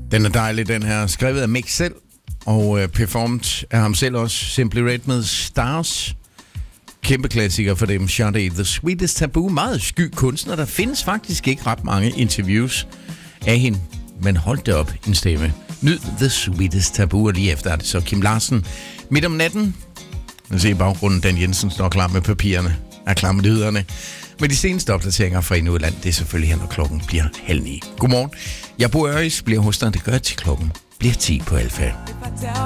Den er dejlig, den her. Skrevet af Mick selv, og performet af ham selv også. Simply Red med Stars. Kæmpe klassiker for dem. Sade, The Sweetest Taboo. Meget sky kunstner. Der findes faktisk ikke ret mange interviews af hende. Men hold det op, en stemme. Nyd The Sweetest Taboo, og lige efter er det så Kim Larsen. Midt om natten. Nu ser I baggrunden, Dan Jensen står klar med papirerne. Er klar med nyhederne. Med de seneste opdateringer fra Nordland, det er selvfølgelig her, når klokken bliver 8:30. Godmorgen. Jeg bor i Øres, bliver hos dig, det gør til klokken bliver 10 på Alfa.